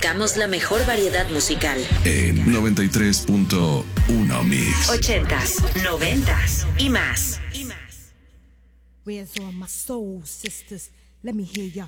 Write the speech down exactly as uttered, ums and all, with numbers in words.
buscamos la mejor variedad musical. En noventa y tres punto uno Mix. Ochentas, noventas y más. Where's all my soul sisters? Let me hear ya.